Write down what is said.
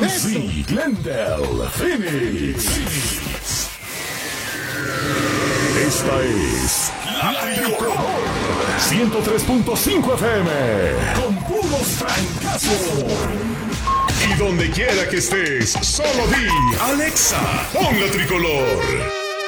Tennessee, Glendale, Phoenix. Esta es La Tricolor 103.5 FM con puros trancazos. Y donde quiera que estés, solo di Alexa, pon La Tricolor.